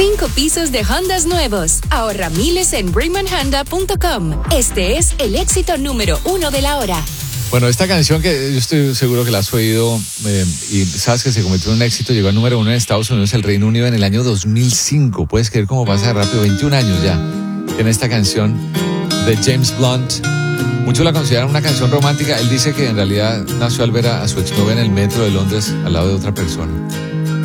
5 pisos de Hondas nuevos. Ahorra miles en RaymondHonda.com. Este es el éxito número 1 de la hora. Bueno, esta canción que yo estoy seguro que la has oído y sabes que se convirtió en un éxito, llegó al número 1 en Estados Unidos, el Reino Unido, en el año 2005. Puedes creer cómo pasa rápido, 21 años ya. En esta canción de James Blunt. Muchos la consideran una canción romántica. Él dice que en realidad nació al ver a su exnovia en el metro de Londres al lado de otra persona.